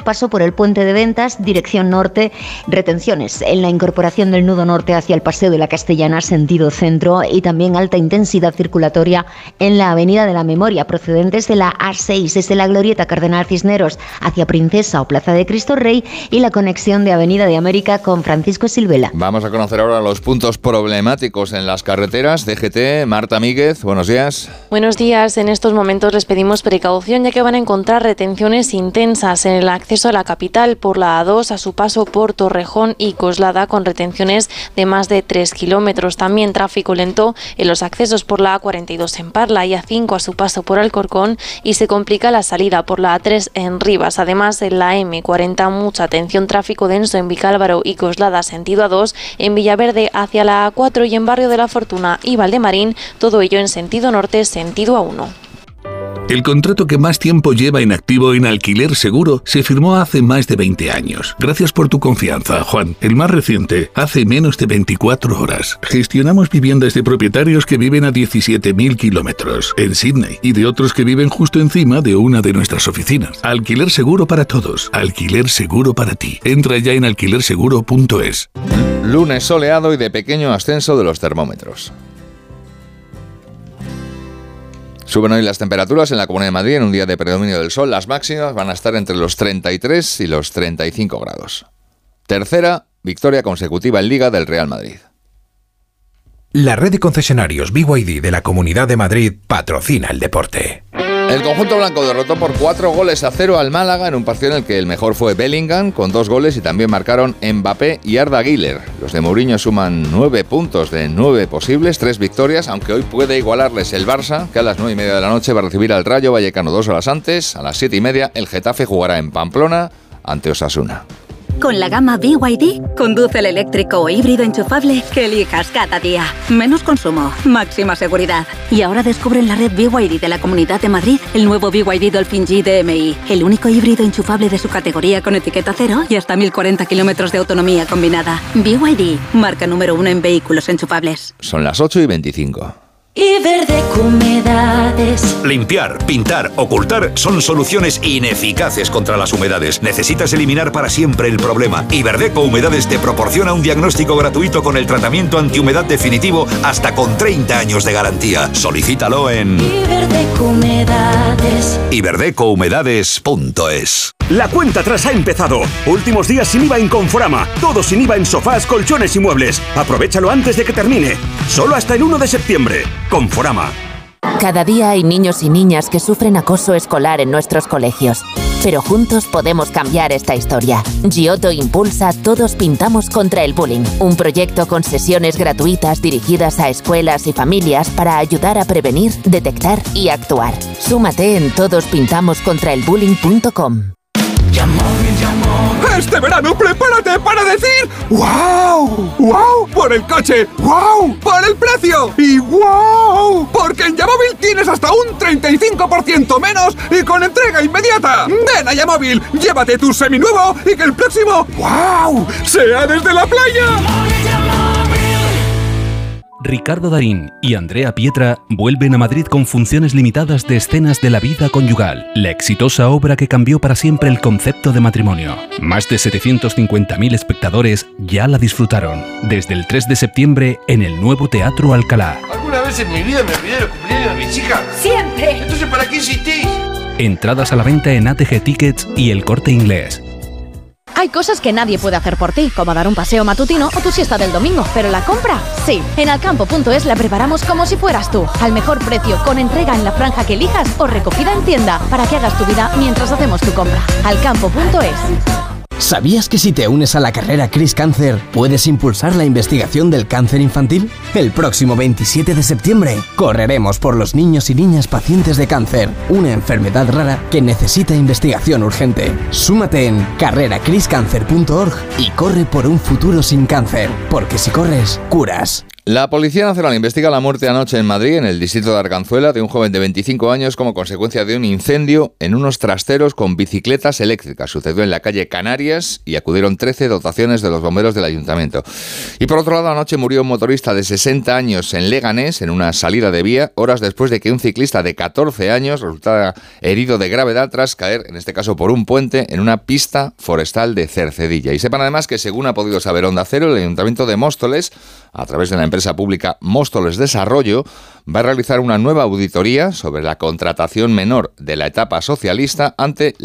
el paso por el puente de Ventas, dirección norte, retenciones en la incorporación del nudo norte hacia el Paseo de la Castellana, sentido centro, y también alta intensidad circulatoria en la Avenida de la Memoria, procedentes de la A6, desde la Glorieta Cardenal Cisneros hacia Princesa o Plaza de Cristo Rey, y la conexión de Avenida de América con Francisco Silvela. Vamos a conocer ahora los puntos problemáticos en las carreteras. DGT, Marta Míguez, buenos días. Buenos días. En estos momentos les pedimos precaución, ya que van a encontrar retenciones intensas en el acceso a la capital por la A2 a su paso por Torrejón y Coslada, con retenciones de más de 3 kilómetros. También tráfico lento en los accesos por la A42 en Parla y A5 a su paso por Alcorcón, y se complica la salida por la A3 en Rivas. Además, en la M40 mucha atención, tráfico denso en Vicálvaro y Coslada sentido A2, en Villaverde hacia la A4 y en Barrio de la Fortuna y Valdemarín, todo ello en sentido norte, sentido A1. El contrato que más tiempo lleva en activo en Alquiler Seguro se firmó hace más de 20 años. Gracias por tu confianza, Juan. El más reciente, hace menos de 24 horas. Gestionamos viviendas de propietarios que viven a 17.000 kilómetros en Sydney y de otros que viven justo encima de una de nuestras oficinas. Alquiler Seguro para todos. Alquiler Seguro para ti. Entra ya en alquilerseguro.es. Lunes soleado y de pequeño ascenso de los termómetros. Suben hoy las temperaturas en la Comunidad de Madrid en un día de predominio del sol. Las máximas van a estar entre los 33 y los 35 grados. Tercera victoria consecutiva en Liga del Real Madrid. La red de concesionarios BYD de la Comunidad de Madrid patrocina el deporte. El conjunto blanco derrotó por 4-0 al Málaga en un partido en el que el mejor fue Bellingham con 2 goles, y también marcaron Mbappé y Arda Güler. Los de Mourinho suman 9 puntos de 9 posibles, 3 victorias, aunque hoy puede igualarles el Barça, que a las 9:30 de la noche va a recibir al Rayo Vallecano 2 horas antes. A las 7:30 el Getafe jugará en Pamplona ante Osasuna. Con la gama BYD, conduce el eléctrico o híbrido enchufable que elijas cada día. Menos consumo, máxima seguridad. Y ahora descubre en la red BYD de la Comunidad de Madrid el nuevo BYD Dolphin G DMI, el único híbrido enchufable de su categoría con etiqueta cero y hasta 1040 kilómetros de autonomía combinada. BYD, marca número 1 en vehículos enchufables. Son las 8:25. Iberdeco Humedades. Limpiar, pintar, ocultar son soluciones ineficaces contra las humedades. Necesitas eliminar para siempre el problema. Iberdeco Humedades te proporciona un diagnóstico gratuito con el tratamiento antihumedad definitivo hasta con 30 años de garantía. Solicítalo en Iberdeco Humedades. iberdecohumedades.es. La cuenta atrás ha empezado. Últimos días sin IVA en Conforama. Todo sin IVA en sofás, colchones y muebles. Aprovechalo antes de que termine. Solo hasta el 1 de septiembre. Conforama. Cada día hay niños y niñas que sufren acoso escolar en nuestros colegios. Pero juntos podemos cambiar esta historia. Giotto impulsa Todos Pintamos contra el Bullying, un proyecto con sesiones gratuitas dirigidas a escuelas y familias para ayudar a prevenir, detectar y actuar. Súmate en todosPintamoscontraelbullying.com. Este verano prepárate para decir ¡wow! ¡Wow! Por el coche, ¡wow! Por el precio y ¡wow! Porque en Yamóvil tienes hasta un 35% menos y con entrega inmediata. Ven a Yamóvil, llévate tu seminuevo y que el próximo ¡wow! sea desde la playa. Ricardo Darín y Andrea Pietra vuelven a Madrid con funciones limitadas de Escenas de la vida conyugal, la exitosa obra que cambió para siempre el concepto de matrimonio. Más de 750.000 espectadores ya la disfrutaron. Desde el 3 de septiembre en el nuevo Teatro Alcalá. ¿Alguna vez en mi vida me olvidé el cumpleaños de mis hijas? ¡Siempre! Entonces, ¿para qué insistís? Entradas a la venta en ATG Tickets y El Corte Inglés. Hay cosas que nadie puede hacer por ti, como dar un paseo matutino o tu siesta del domingo, pero la compra, sí. En Alcampo.es la preparamos como si fueras tú, al mejor precio, con entrega en la franja que elijas o recogida en tienda, para que hagas tu vida mientras hacemos tu compra. Alcampo.es. ¿Sabías que si te unes a la carrera Cris Cáncer, puedes impulsar la investigación del cáncer infantil? El próximo 27 de septiembre, correremos por los niños y niñas pacientes de cáncer, una enfermedad rara que necesita investigación urgente. Súmate en carreracriscancer.org y corre por un futuro sin cáncer, porque si corres, curas. La Policía Nacional investiga la muerte anoche en Madrid, en el distrito de Arganzuela, de un joven de 25 años como consecuencia de un incendio en unos trasteros con bicicletas eléctricas. Sucedió en la calle Canarias y acudieron 13 dotaciones de los bomberos del ayuntamiento. Y por otro lado, anoche murió un motorista de 60 años en Leganés, en una salida de vía, horas después de que un ciclista de 14 años resultara herido de gravedad tras caer, en este caso por un puente, en una pista forestal de Cercedilla. Y sepan además que, según ha podido saber Onda Cero, el ayuntamiento de Móstoles, a través de la empresa pública Móstoles Desarrollo, va a realizar una nueva auditoría sobre la contratación menor de la etapa socialista ante